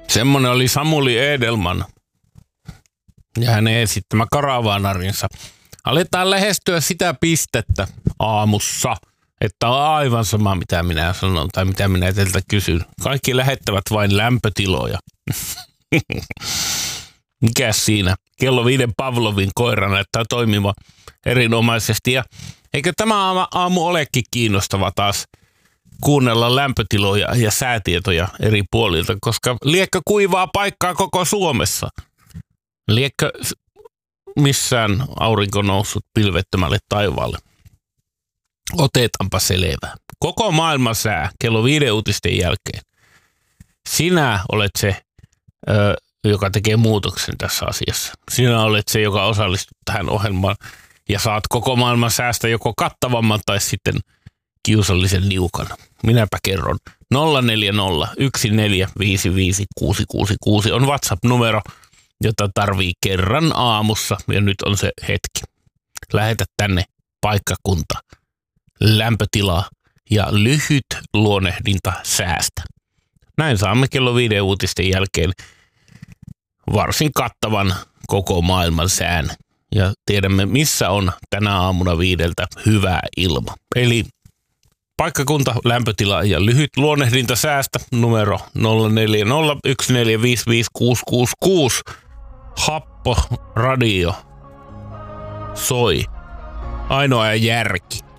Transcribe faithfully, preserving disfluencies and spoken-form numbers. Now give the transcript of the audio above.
Semmoinen oli Samuli Edelman ja hänen esittämä karavaanarinsa. Aletaan lähestyä sitä pistettä aamussa, että on aivan sama mitä minä sanon tai mitä minä teiltä kysyn. Kaikki lähettävät vain lämpötiloja. Mikäs siinä? Kello viiden Pavlovin koira näyttää toimiva erinomaisesti. Ja eikö tämä aamu olekin kiinnostava taas kuunnella lämpötiloja ja säätietoja eri puolilta, koska liekkö kuivaa paikkaa koko Suomessa. Liekkö missään aurinko noussut pilvettömälle taivaalle. Otetaanpa selvää. Koko maailman sää kello viiden uutisten jälkeen. Sinä olet se, ö, joka tekee muutoksen tässä asiassa. Sinä olet se, joka osallistuu tähän ohjelmaan ja saat koko maailman säästä joko kattavamman tai sitten kiusallisen niukan. Minäpä kerron. nolla neljä nolla yksi neljä viisi viisi kuusi kuusi kuusi on WhatsApp-numero, jota tarvii kerran aamussa ja nyt on se hetki. Lähetä tänne paikkakunta, lämpötila ja lyhyt luonnehdinta säästä. Näin saamme kello viiden uutisten jälkeen varsin kattavan koko maailman sään ja tiedämme missä on tänä aamuna viideltä hyvä ilma. Eli paikkakunta, lämpötila ja lyhyt luonnehdinta säästä numero nolla neljä nolla yksi neljä viisi viisi kuusi kuusi kuusi. Happo radio soi. Ainoa järki.